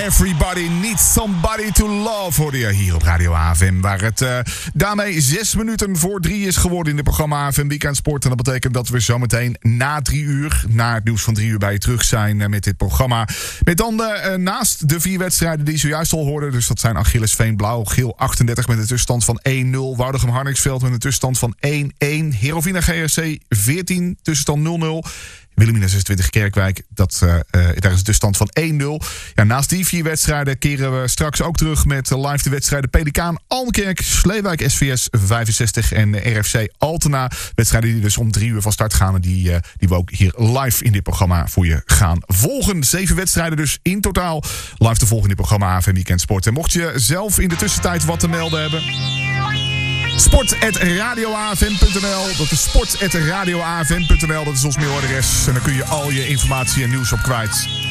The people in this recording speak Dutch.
Everybody Needs Somebody to Love hoorde je hier op Radio AFM. Waar het daarmee 6 minuten voor 3 is geworden in het programma AFM Weekend Sport. En dat betekent dat we zometeen na 3 uur, na het nieuws van 3 uur bij je terug zijn met dit programma. Met dan naast de 4 wedstrijden die je zojuist al hoorde. Dus dat zijn Achillesveen Blauw-Geel 38 met een tussenstand van 1-0. Woudegem Harningsveld met een tussenstand van 1-1. Herovina GRC 14, tussenstand 0-0. Wilhelmina 26 Kerkwijk, daar is de tussenstand van 1-0. Ja, naast die 4 wedstrijden keren we straks ook terug met live de wedstrijden Pelikaan, Almkerk, Sleewijk SVS 65 en RFC Altena. Wedstrijden die dus om 3 uur van start gaan en die we ook hier live in dit programma voor je gaan volgen. 7 wedstrijden dus in totaal live te volgen in dit programma AFM Weekend Sport. En mocht je zelf in de tussentijd wat te melden hebben, sport@radioafm.nl. Dat is sport@radioafm.nl. Dat is ons mailadres. En dan kun je al je informatie en nieuws op kwijt.